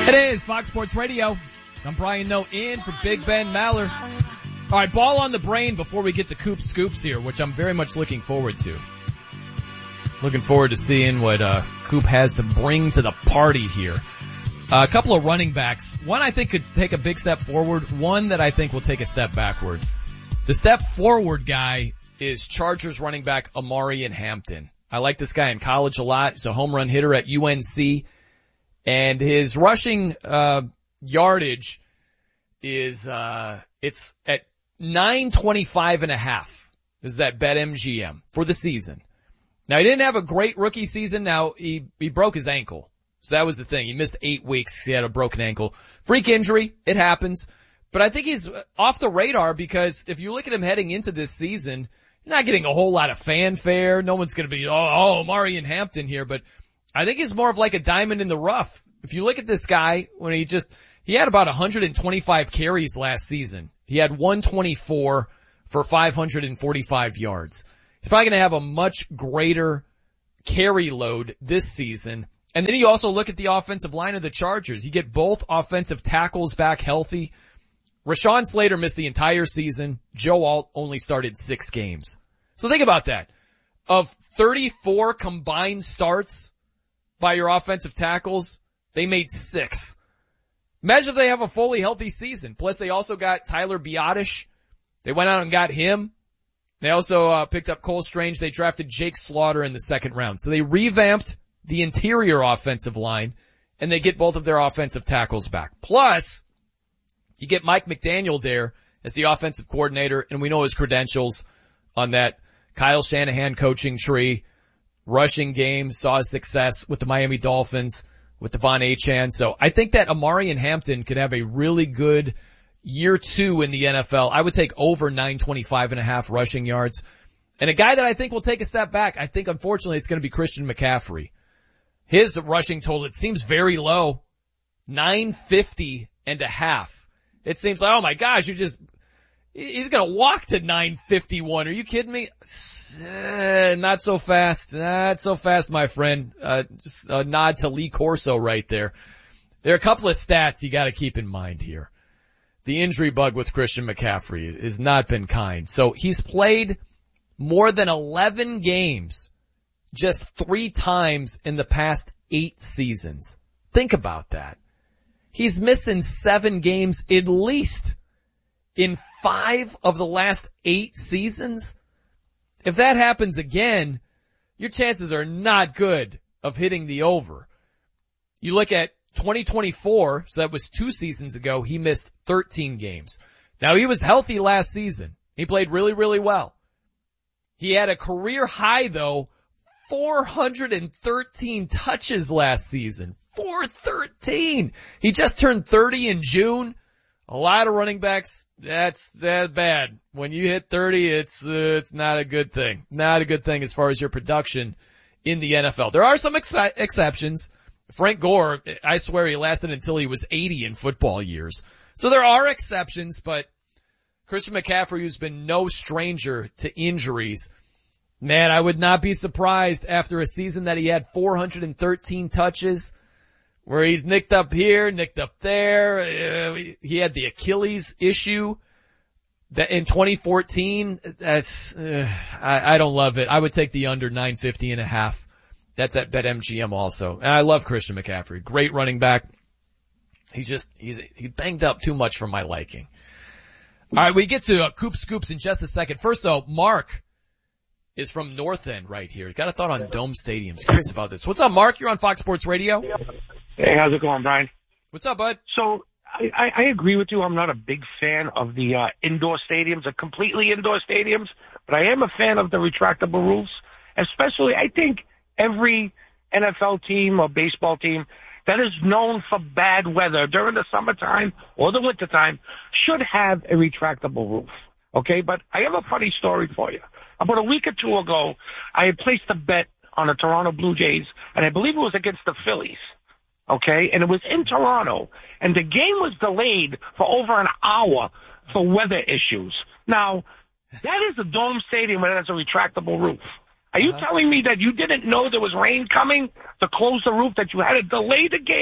It is Fox Sports Radio. I'm Brian Noe in for Big Ben Maller. All right, ball on the brain before we get to Coop Scoops here, which I'm very much looking forward to. Looking forward to seeing what Coop has to bring to the party here. A couple of running backs. One I think could take a big step forward. One that I think will take a step backward. The step forward guy is Chargers running back Omarion Hampton. I like this guy in college a lot. He's a home run hitter at UNC. And his rushing yardage is it's at 925.5. This is at BetMGM for the season. Now he didn't have a great rookie season. Now he broke his ankle. So that was the thing. He missed 8 weeks. He had a broken ankle. Freak injury. It happens. But I think he's off the radar because if you look at him heading into this season, you're not getting a whole lot of fanfare. No one's going to be, Omarion Hampton here, but I think he's more of like a diamond in the rough. If you look at this guy, when he had about 125 carries last season. He had 124 for 545 yards. He's probably going to have a much greater carry load this season. And then you also look at the offensive line of the Chargers. You get both offensive tackles back healthy. Rashawn Slater missed the entire season. Joe Alt only started 6 games. So think about that. Of 34 combined starts by your offensive tackles, they made 6. Imagine if they have a fully healthy season. Plus they also got Tyler Biadasz. They went out and got him. They also picked up Cole Strange. They drafted Jake Slaughter in the second round. So they revamped the interior offensive line, and they get both of their offensive tackles back. Plus, you get Mike McDaniel there as the offensive coordinator, and we know his credentials on that Kyle Shanahan coaching tree. Rushing game, saw his success with the Miami Dolphins, with Devon Achane. So I think that Omarion Hampton could have a really good year 2 in the NFL. I would take over 925.5 rushing yards. And a guy that I think will take a step back, I think unfortunately it's going to be Christian McCaffrey. His rushing total, it seems very low. 950.5. It seems like, oh my gosh, he's going to walk to 951. Are you kidding me? Not so fast. Not so fast, my friend. Just a nod to Lee Corso right there. There are a couple of stats you got to keep in mind here. The injury bug with Christian McCaffrey has not been kind. So he's played more than 11 games just 3 times in the past 8 seasons. Think about that. He's missing 7 games at least in 5 of the last 8 seasons. If that happens again, your chances are not good of hitting the over. You look at 2024, so that was 2 seasons ago, he missed 13 games. Now he was healthy last season. He played really, really well. He had a career high though, 413 touches last season. 413! He just turned 30 in June. A lot of running backs, that's bad. When you hit 30, it's not a good thing. Not a good thing as far as your production in the NFL. There are some exceptions. Frank Gore, I swear he lasted until he was 80 in football years. So there are exceptions, but Christian McCaffrey, who's been no stranger to injuries, man, I would not be surprised after a season that he had 413 touches, where he's nicked up here, nicked up there. He had the Achilles issue that in 2014. That's, I don't love it. I would take the under 950.5. That's at BetMGM also. And I love Christian McCaffrey. Great running back. He's banged up too much for my liking. All right, we get to Coop Scoops in just a second. First though, Mark is from North End right here. He's got a thought on Dome Stadiums. Curious about this. What's up, Mark? You're on Fox Sports Radio. Hey, how's it going, Brian? What's up, bud? So I agree with you. I'm not a big fan of the indoor stadiums, the completely indoor stadiums, but I am a fan of the retractable roofs. Especially, I think every NFL team or baseball team that is known for bad weather during the summertime or the wintertime should have a retractable roof. Okay, but I have a funny story for you. About a week or 2 ago, I had placed a bet on the Toronto Blue Jays, and I believe it was against the Phillies. Okay, and it was in Toronto, and the game was delayed for over an hour for weather issues. Now, that is a dome stadium that has a retractable roof. Are you telling me that you didn't know there was rain coming to close the roof, that you had to delay the game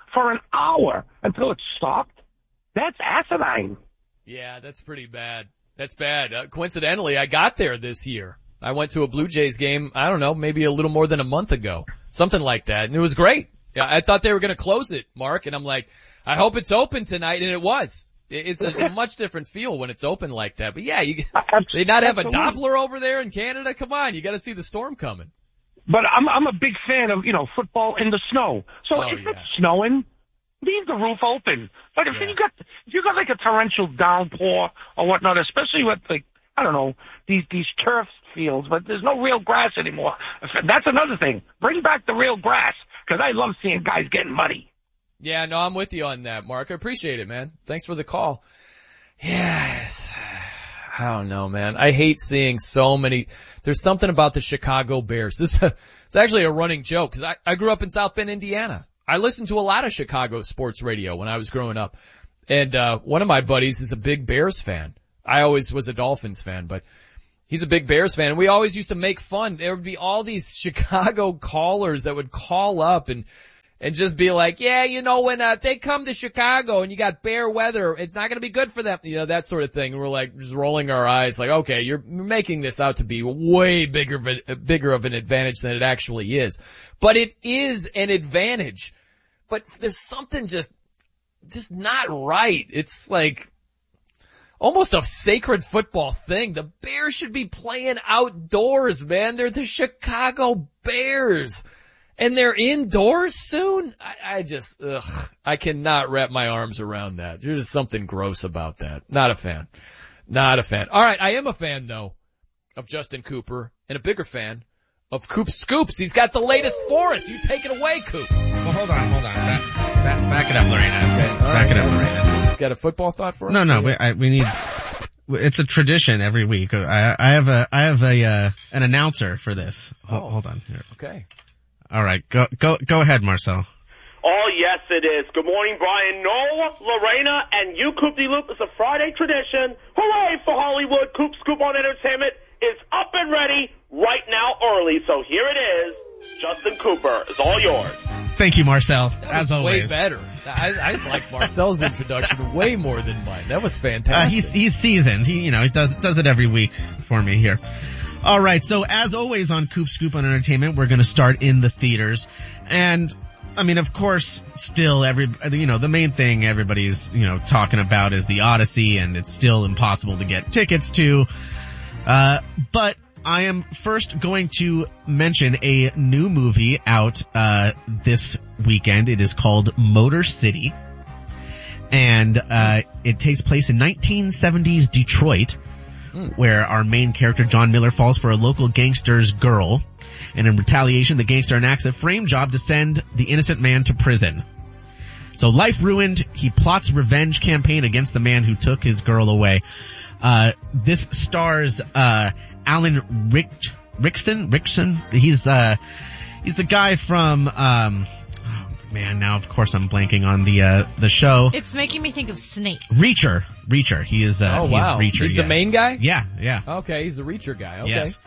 for an hour until it stopped. That's asinine. Yeah, that's pretty bad. That's bad. Coincidentally, I got there this year. I went to a Blue Jays game, I don't know, maybe a little more than a month ago. Something like that. And it was great. Yeah, I thought they were going to close it, Mark, and I'm like, I hope it's open tonight, and it was. It's a much different feel when it's open like that. But yeah, they not have a Doppler over there in Canada? Come on, you got to see the storm coming. But I'm a big fan of, football in the snow. So if it's snowing, leave the roof open. But if you got like a torrential downpour or whatnot, especially with these turf fields, but there's no real grass anymore. That's another thing. Bring back the real grass, because I love seeing guys getting muddy. Yeah, no, I'm with you on that, Mark. I appreciate it, man. Thanks for the call. Yes. I don't know, man. I hate seeing so many. There's something about the Chicago Bears. It's actually a running joke, because I grew up in South Bend, Indiana. I listened to a lot of Chicago sports radio when I was growing up. And one of my buddies is a big Bears fan. I always was a Dolphins fan, but he's a big Bears fan. And we always used to make fun. There would be all these Chicago callers that would call up and just be like, yeah, when they come to Chicago and you got bear weather, it's not going to be good for them. That sort of thing. And we're like just rolling our eyes like, okay, you're making this out to be way bigger of an advantage than it actually is. But it is an advantage. But there's something just not right. It's like almost a sacred football thing. The Bears should be playing outdoors, man. They're the Chicago Bears. And they're indoors soon? I cannot wrap my arms around that. There's just something gross about that. Not a fan. All right, I am a fan, though, of Justin Cooper, and a bigger fan of Coop Scoops. He's got the latest for us. You take it away, Coop. Well, hold on. Back it up, Lorena. Okay. Back it up, Lorena. He's got a football thought for us? No, we need, it's a tradition every week. I have an announcer for this. Hold on here. Okay. All right, go ahead, Marcel. Oh, yes, it is. Good morning, Brian. Noah, Lorena, and you, Coop de Loop. It's a Friday tradition. Hooray for Hollywood. Coop Scoop on Entertainment is up and ready right now early. So here it is. Justin Cooper is all yours. Thank you, Marcel. As always. Way better. I like Marcel's introduction way more than mine. That was fantastic. He's seasoned. He does it every week for me here. All right, so as always on Coop Scoop on Entertainment, we're going to start in the theaters. And I mean, of course, still the main thing everybody's, talking about is the Odyssey, and it's still impossible to get tickets to. But I am first going to mention a new movie out, this weekend. It is called Motor City. And, it takes place in 1970s Detroit, where our main character, John Miller, falls for a local gangster's girl. And in retaliation, the gangster enacts a frame job to send the innocent man to prison. So life ruined, he plots revenge campaign against the man who took his girl away. This stars, Alan Rickson. He's the guy from, now of course I'm blanking on the show. It's making me think of Snake. Reacher. He is, wow. he's Reacher. He's the main guy? Yeah. Okay, he's the Reacher guy. Okay. Yes.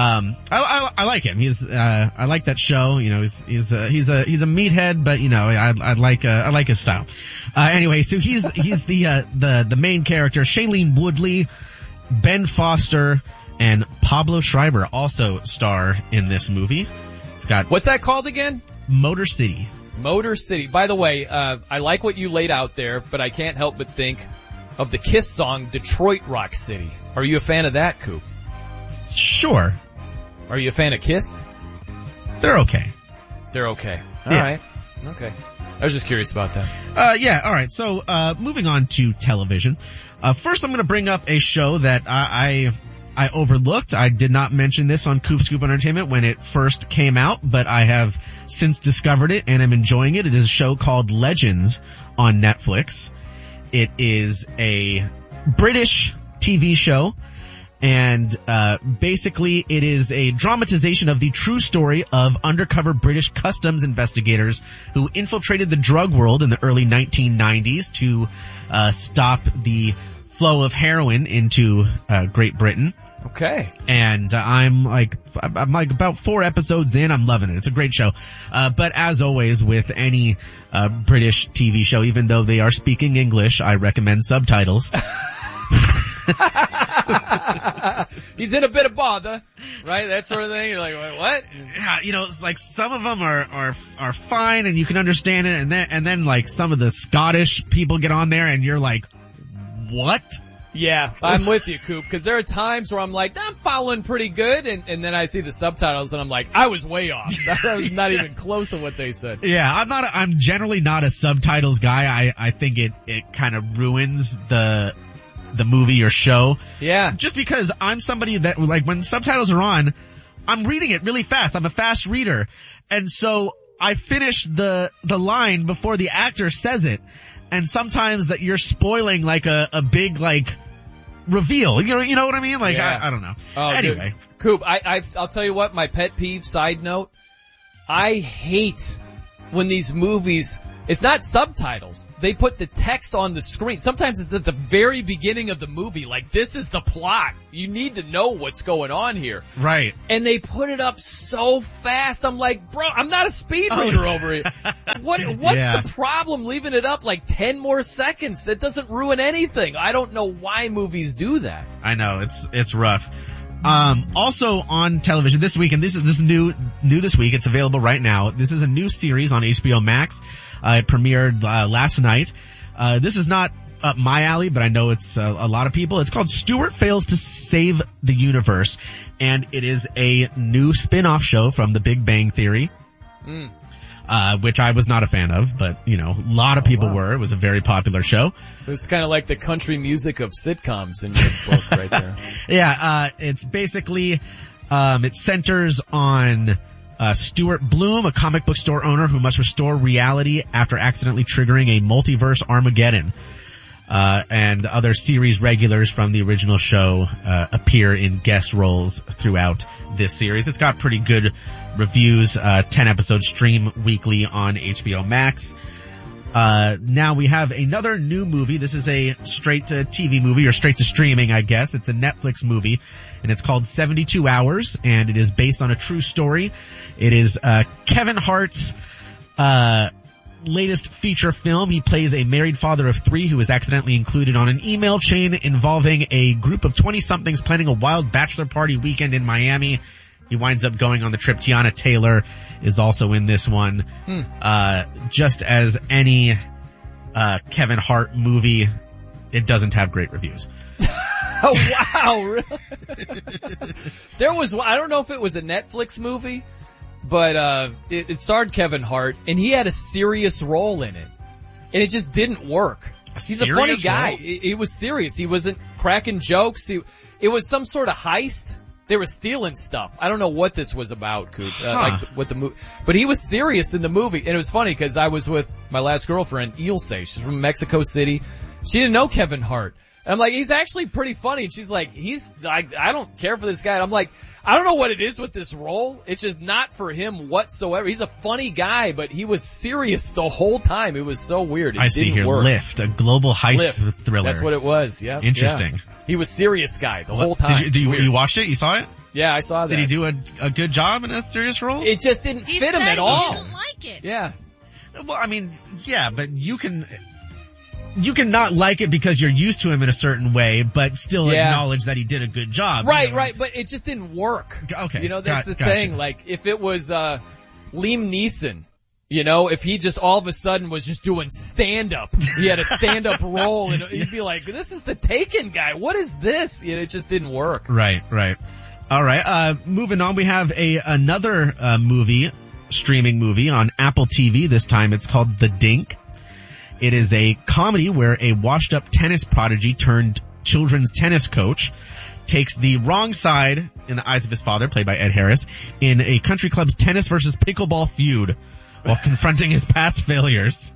I like him. I like that show. He's a meathead, but I like his style. Anyway, so he's the main character. Shailene Woodley, Ben Foster, and Pablo Schreiber also star in this movie. It's got, what's that called again? Motor City. Motor City. By the way, I like what you laid out there, but I can't help but think of the Kiss song, Detroit Rock City. Are you a fan of that, Coop? Sure. Are you a fan of Kiss? They're okay. All right. Okay. I was just curious about that. Yeah, alright. So, moving on to television. First I'm gonna bring up a show that I overlooked. I did not mention this on Coop Scoop Entertainment when it first came out, but I have since discovered it and I'm enjoying it. It is a show called Legends on Netflix. It is a British TV show, and basically it is a dramatization of the true story of undercover British customs investigators who infiltrated the drug world in the early 1990s to stop the flow of heroin into Great Britain. Okay. And I'm like about 4 episodes in. I'm loving it. It's a great show. But as always with any British TV show, even though they are speaking English, I recommend subtitles. He's in a bit of bother, right? That sort of thing. You're like, wait, what? Yeah, it's like some of them are fine and you can understand it, and then like some of the Scottish people get on there and you're like, what? Yeah, I'm with you, Coop, because there are times where I'm like, I'm following pretty good, and then I see the subtitles and I'm like, I was way off. That was not even close to what they said. Yeah, I'm generally not a subtitles guy. I think it kind of ruins the movie or show. Yeah. Just because I'm somebody that, like, when subtitles are on, I'm reading it really fast. I'm a fast reader. And so I finish the line before the actor says it. And sometimes that you're spoiling like a big like reveal. You know what I mean? Like, yeah. I don't know. Oh, anyway. Dude. Coop, I'll tell you what, my pet peeve, side note, I hate when these movies, it's not subtitles. They put the text on the screen. Sometimes it's at the very beginning of the movie. Like, this is the plot. You need to know what's going on here. Right. And they put it up so fast. I'm like, bro, I'm not a speed reader over here. What's the problem leaving it up like 10 more seconds? That doesn't ruin anything. I don't know why movies do that. I know. It's rough. Also on television this week, and this is new this week. It's available right now. This is a new series on HBO Max. It premiered last night. This is not up my alley, but I know it's a lot of people. It's called Stuart Fails to Save the Universe, and it is a new spin-off show from The Big Bang Theory. Which I was not a fan of, but, a lot of people were. It was a very popular show. So it's kind of like the country music of sitcoms in your book right there. Yeah, it's basically, it centers on, Stuart Bloom, a comic book store owner who must restore reality after accidentally triggering a multiverse Armageddon. And other series regulars from the original show, appear in guest roles throughout this series. It's got pretty good reviews, 10 episodes stream weekly on HBO Max. Now we have another new movie. This is a straight to TV movie, or straight to streaming, I guess. It's a Netflix movie, and it's called 72 Hours, and it is based on a true story. It is, Kevin Hart's, latest feature film. He plays a married father of 3 who is accidentally included on an email chain involving a group of 20-somethings planning a wild bachelor party weekend in Miami. He winds up going on the trip. Tiana Taylor is also in this one. Just as any Kevin Hart movie, it doesn't have great reviews. Oh, wow, really? There was, I don't know if it was a Netflix movie, but it starred Kevin Hart, and he had a serious role in it, and it just didn't work. He's a funny guy. He was serious. He wasn't cracking jokes. It was some sort of heist. They were stealing stuff. I don't know what this was about, Coop. Like what the movie, but he was serious in the movie, and it was funny because I was with my last girlfriend, Ilse. She's from Mexico City. She didn't know Kevin Hart. And I'm like, he's actually pretty funny. And she's like, I don't care for this guy. And I'm like, I don't know what it is with this role. It's just not for him whatsoever. He's a funny guy, but he was serious the whole time. It was so weird. It see didn't here, work. Lift, a global heist thriller. That's what it was. Yeah. Interesting. Yeah. He was serious guy the whole time. Did you watched it? You saw it? Yeah, I saw that. Did he do a good job in a serious role? It just didn't fit him at all. He didn't like it. Yeah. Well, I mean, yeah, but you can not like it because you're used to him in a certain way, but still acknowledge that he did a good job. Right, right, but it just didn't work. Okay. That's the thing. Like, if it was, Liam Neeson, if he just all of a sudden was just doing stand-up, he had a stand-up role, and you'd be like, this is the Taken guy. What is this? It just didn't work. Right. All right, moving on, we have another streaming movie on Apple TV. This time it's called The Dink. It is a comedy where a washed-up tennis prodigy turned children's tennis coach takes the wrong side in the eyes of his father, played by Ed Harris, in a country club's tennis versus pickleball feud while confronting his past failures.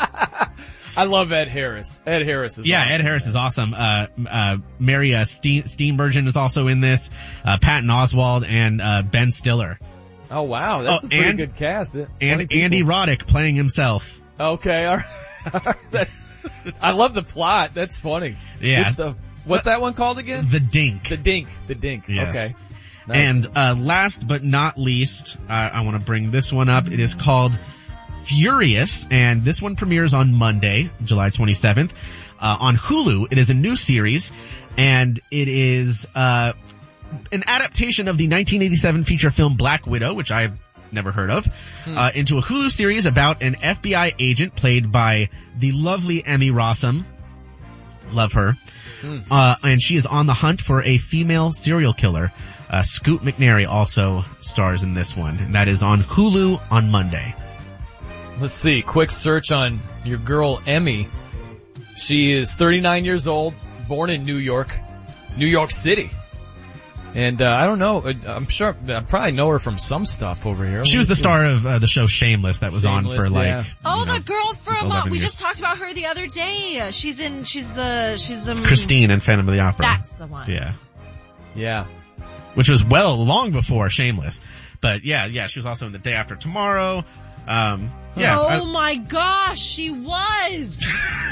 I love Ed Harris. Ed Harris is awesome. Ed Harris is awesome. Mary Steenburgen is also in this, Patton Oswalt, and Ben Stiller. Oh, wow. That's a pretty good cast. And Andy Roddick playing himself. Okay, all right. I love the plot. That's funny. Yeah. Good stuff. What's that one called again? The Dink. The Dink. Yes. Okay. Nice. And last but not least, I want to bring this one up. It is called Furious, and this one premieres on Monday, July 27th, on Hulu. It is a new series, and it is an adaptation of the 1987 feature film Black Widow, which I've never heard of, into a Hulu series about an FBI agent played by the lovely Emmy Rossum. Love her. And she is on the hunt for a female serial killer. Scoot McNairy also stars in this one, and that is on Hulu on Monday. Let's see. Quick search on your girl Emmy. She is 39 years old, born in New York City. And I don't know. I'm sure I probably know her from some stuff over here. She was the star of the show Shameless that was Shameless, on for like. yeah. Oh, the girl from we just talked about her the other day. She's the Christine in Phantom of the Opera. That's the one. Yeah. Which was long before Shameless. But yeah, she was also in The Day After Tomorrow. My gosh, she was.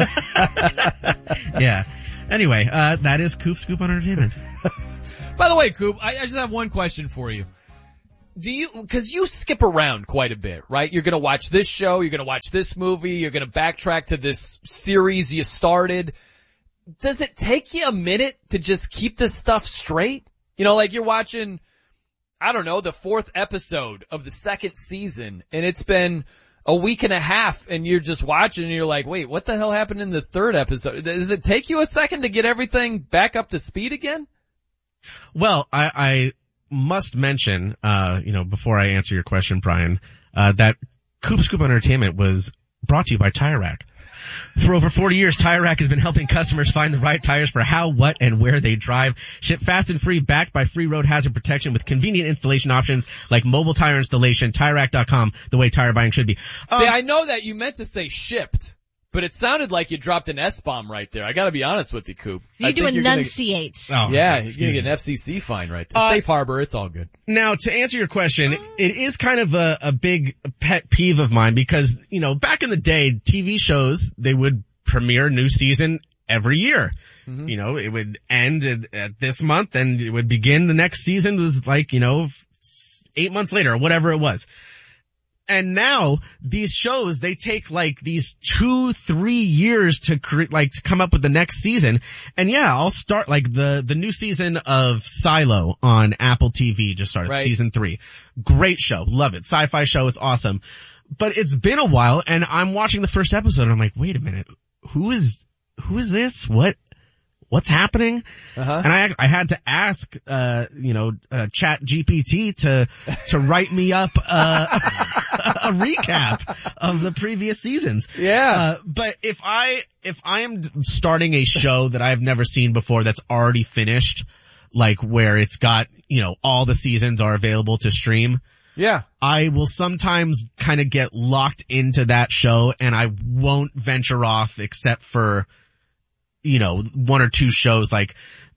Yeah. Anyway, that is Coop Scoop on Entertainment. By the way, Coop, I just have one question for you. Cause you skip around quite a bit, right? You're gonna watch this show, you're gonna watch this movie, you're gonna backtrack to this series you started. Does it take you a minute to just keep this stuff straight? You know, like you're watching, I don't know, the 4th episode of the 2nd season, and it's been a week and a half, and you're just watching, and you're like, wait, what the hell happened in the 3rd episode? Does it take you a second to get everything back up to speed again? Well, I must mention, before I answer your question, Brian, that Coop Scoop on Entertainment was brought to you by Tire Rack. For over 40 years, Tire Rack has been helping customers find the right tires for how, what, and where they drive. Ship fast and free, backed by free road hazard protection with convenient installation options like mobile tire installation. TireRack.com, the way tire buying should be. See, I know that you meant to say shipped, but it sounded like you dropped an S-bomb right there. I gotta be honest with you, Coop. You need to enunciate. You're gonna get an FCC fine right there. Safe harbor, it's all good. Now, to answer your question, it is kind of a big pet peeve of mine because, back in the day, TV shows, they would premiere new season every year. Mm-hmm. It would end at this month and it would begin the next season was 8 months later or whatever it was. And now these shows, they take these 2-3 years to to come up with the next season. And yeah, I'll start the new season of Silo on Apple TV just started, right. Season 3. Great show. Love it. Sci-fi show. It's awesome. But it's been a while and I'm watching the first episode and I'm like, wait a minute. Who is this? What's happening? Uh-huh. And I had to ask, Chat GPT to write me up, a recap of the previous seasons. Yeah. But if I am starting a show that I've never seen before that's already finished, where it's got, all the seasons are available to stream. Yeah. I will sometimes kind of get locked into that show and I won't venture off except for, 1 or 2 shows like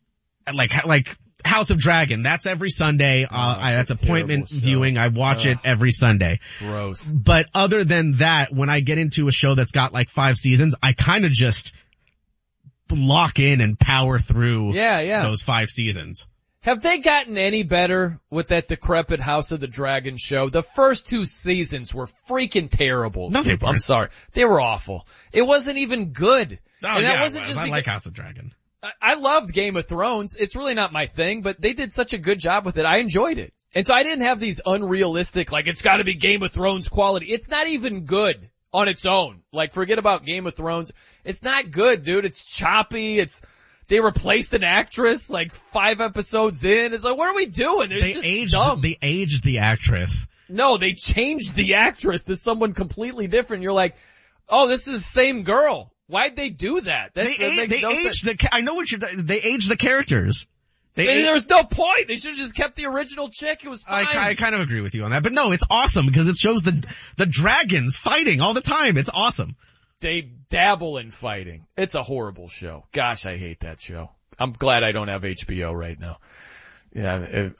House of Dragon. That's every Sunday. That's appointment viewing. I watch it every Sunday. Gross. But other than that, when I get into a show that's got 5 seasons, I kind of just lock in and power through those 5 seasons. Have they gotten any better with that decrepit House of the Dragon show? The first 2 seasons were freaking terrible. No, they weren't. I'm sorry. They were awful. It wasn't even good. Oh, and that wasn't just I like House of the Dragon. I loved Game of Thrones. It's really not my thing, but they did such a good job with it. I enjoyed it. And so I didn't have these unrealistic, it's gotta be Game of Thrones quality. It's not even good on its own. Forget about Game of Thrones. It's not good, dude. It's choppy. They replaced an actress 5 episodes in. It's what are we doing? Dumb. They aged the actress. No, they changed the actress to someone completely different. You're like, oh, this is the same girl. Why'd they do that? They aged I know what they aged the characters. There was no point. They should have just kept the original chick. It was fine. I kind of agree with you on that. But no, it's awesome because it shows the dragons fighting all the time. It's awesome. They dabble in fighting. It's a horrible show. Gosh, I hate that show. I'm glad I don't have HBO right now. Yeah,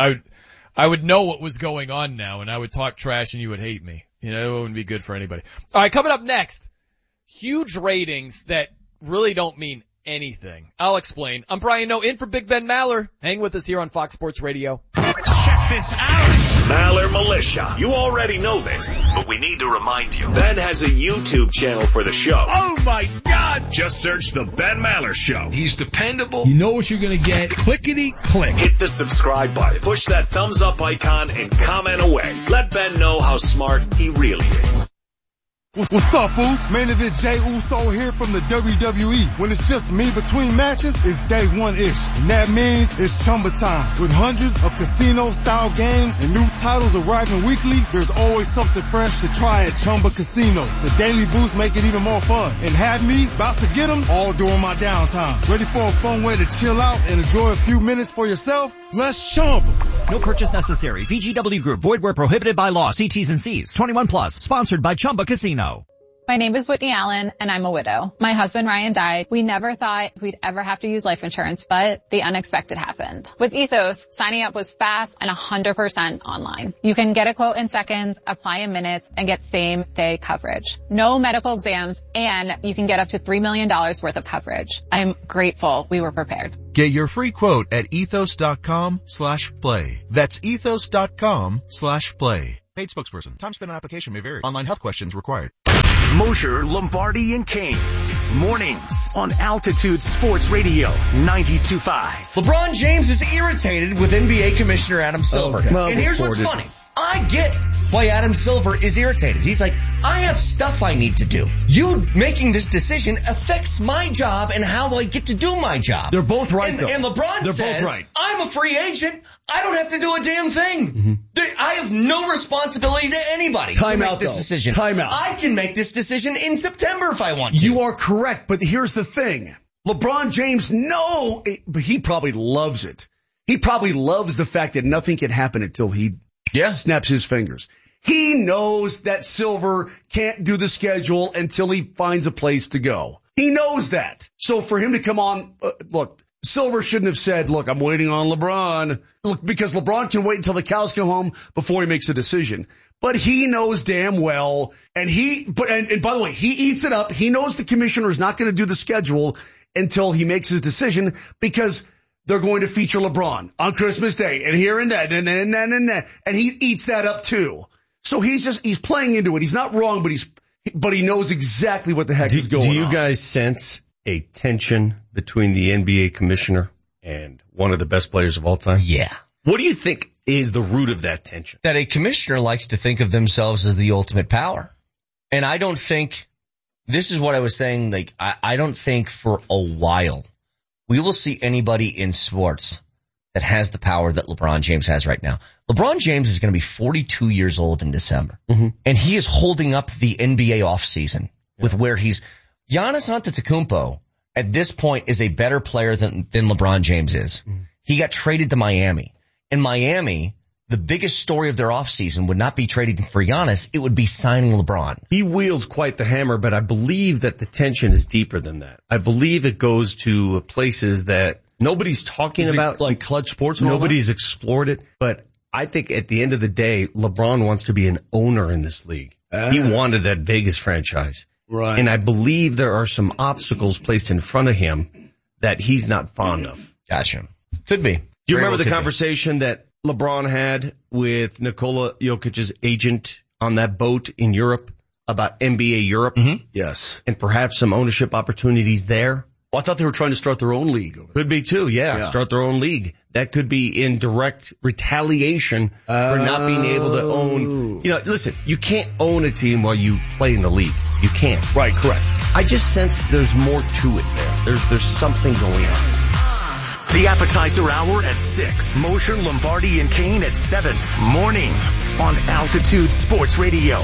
I would know what was going on now and I would talk trash and you would hate me. It wouldn't be good for anybody. Alright, coming up next. Huge ratings that really don't mean anything. I'll explain. I'm Brian Noe, in for Big Ben Maller. Hang with us here on Fox Sports Radio. Check this out. Maller Militia. You already know this, but we need to remind you. Ben has a YouTube channel for the show. Oh my God! Just search The Ben Maller Show. He's dependable. You know what you're gonna get. Clickety click. Hit the subscribe button. Push that thumbs up icon and comment away. Let Ben know how smart he really is. What's up, fools? Main event Jey Uso here from the WWE. When it's just me between matches, it's day one-ish. And that means it's Chumba time. With hundreds of casino-style games and new titles arriving weekly, there's always something fresh to try at Chumba Casino. The daily boosts make it even more fun. And have me about to get them all during my downtime. Ready for a fun way to chill out and enjoy a few minutes for yourself? Let's Chumba. No purchase necessary. VGW Group. Void where prohibited by law. See T's and C's. 21 plus. Sponsored by Chumba Casino. My name is Whitney Allen, and I'm a widow. My husband, Ryan, died. We never thought we'd ever have to use life insurance, but the unexpected happened. With Ethos, signing up was fast and 100% online. You can get a quote in seconds, apply in minutes, and get same-day coverage. No medical exams, and you can get up to $3 million worth of coverage. I'm grateful we were prepared. Get your free quote at ethos.com/play. That's ethos.com/play. Paid spokesperson. Time spent on application may vary. Online health questions required. Mosher, Lombardi, and Kane. Mornings on Altitude Sports Radio 92.5. LeBron James is irritated with NBA Commissioner Adam Silver. Okay. Well, and here's what's funny. I get why Adam Silver is irritated. He's like, I have stuff I need to do. You making this decision affects my job and how I get to do my job. They're both right, though. And LeBron says, I'm a free agent. I don't have to do a damn thing. Mm-hmm. I have no responsibility to anybody to make this decision. Time out. I can make this decision in September if I want to. You are correct, but here's the thing. LeBron James, but he probably loves it. He probably loves the fact that nothing can happen until he snaps his fingers. He knows that Silver can't do the schedule until he finds a place to go. He knows that. So for him to come on, look, Silver shouldn't have said, look, I'm waiting on LeBron. Look, because LeBron can wait until the cows come home before he makes a decision. But he knows damn well, and by the way, he eats it up. He knows the commissioner is not going to do the schedule until he makes his decision because they're going to feature LeBron on Christmas Day and here and that and that. And he eats that up too. So he's playing into it. He's not wrong, but he knows exactly what the heck is going on. Do you guys sense a tension between the NBA commissioner and one of the best players of all time? Yeah. What do you think is the root of that tension? That a commissioner likes to think of themselves as the ultimate power. And I don't think, this is what I was saying, like, I don't think for a while we will see anybody in sports that has the power that LeBron James has right now. LeBron James is going to be 42 years old in December. Mm-hmm. And he is holding up the NBA offseason with where Giannis Antetokounmpo at this point is a better player than LeBron James is. Mm-hmm. He got traded to Miami. In Miami, the biggest story of their offseason would not be trading for Giannis. It would be signing LeBron. He wields quite the hammer, but I believe that the tension is deeper than that. I believe it goes to places that nobody's talking about, like Clutch Sports. Nobody's explored it, but I think at the end of the day, LeBron wants to be an owner in this league. He wanted that Vegas franchise. Right. And I believe there are some obstacles placed in front of him that he's not fond of. Gotcha. Could be. Do you remember the conversation that LeBron had with Nikola Jokic's agent on that boat in Europe about NBA Europe? Mm-hmm. Yes. And perhaps some ownership opportunities there? Well, I thought they were trying to start their own league. Could be too, yeah. Start their own league. That could be in direct retaliation for not being able to own. You know, listen, you can't own a team while you play in the league. You can't. Right, correct. I just sense there's more to it there. There's something going on. The appetizer hour at 6. Mosher, Lombardi, and Kane at 7. Mornings on Altitude Sports Radio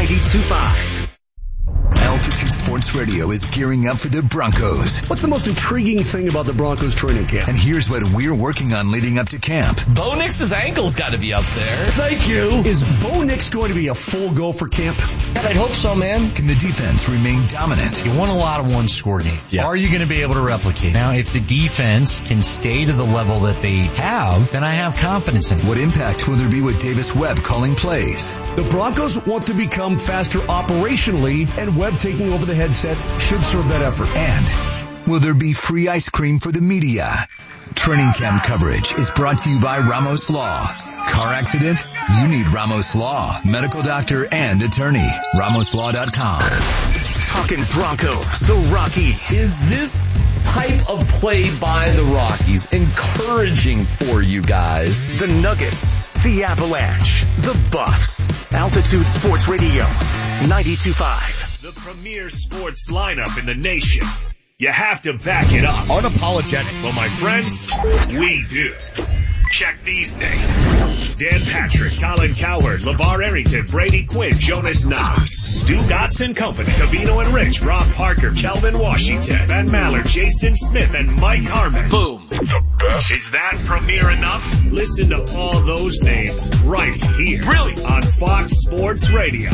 92.5. Altitude Sports Radio is gearing up for the Broncos. What's the most intriguing thing about the Broncos training camp? And here's what we're working on leading up to camp. Bo Nix's ankle's got to be up there. Thank you. Is Bo Nix going to be a full go for camp? I'd hope so, man. Can the defense remain dominant? You won a lot of one-score games. Yeah. Are you going to be able to replicate? Now, if the defense can stay to the level that they have, then I have confidence in it. What impact will there be with Davis Webb calling plays? The Broncos want to become faster operationally, and Webb taking over the headset should serve that effort. And Will there be free ice cream for the media? Training camp coverage is brought to you by Ramos Law. Car accident? You need Ramos Law. Medical doctor and attorney. RamosLaw.com. Talking Broncos, the Rockies. Is this type of play by the Rockies encouraging for you guys? The Nuggets, the Avalanche, the Buffs. Altitude Sports Radio, 92.5. The premier sports lineup in the nation. You have to back it up. Unapologetic. Well, my friends, we do. Check these names. Dan Patrick, Colin Cowherd, LeVar Arrington, Brady Quinn, Jonas Knox, Stu Dotson Company, Cavino and Rich, Rob Parker, Kelvin Washington, Ben Maller, Jason Smith, and Mike Harmon. Boom. The best. Is that premier enough? Listen to all those names right here. Really? On Fox Sports Radio.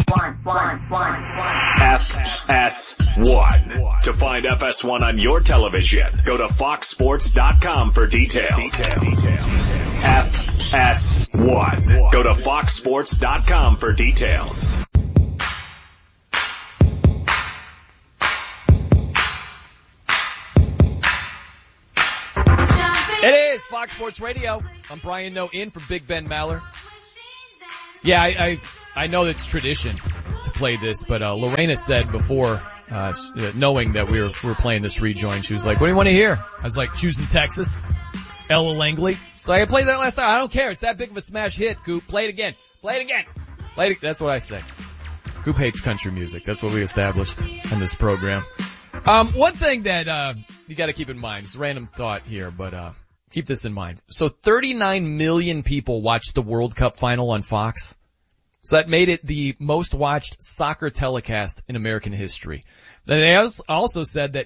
FS1. To find FS1 on your television, go to foxsports.com for details. FS1. Go to foxsports.com for details. It is Fox Sports Radio. I'm Brian Noe in for Big Ben Maller. Yeah, I know it's tradition to play this, but Lorena said before, knowing that we were playing this rejoin, she was like, "What do you want to hear?" I was like, "Choosing Texas, Ella Langley." So I played that last time. I don't care. It's that big of a smash hit, Coop. Play it again. Play it again. Play it. That's what I say. Coop hates country music. That's what we established in this program. One thing that you got to keep in mind, it's a random thought here, but keep this in mind. So 39 million people watched the World Cup final on Fox. So that made it the most watched soccer telecast in American history. They also said that